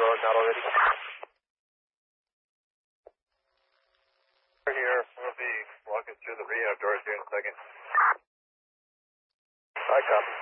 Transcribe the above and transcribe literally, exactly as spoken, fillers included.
Road, not already. We're here. We'll be walking through the rehab doors here in a second. I copy.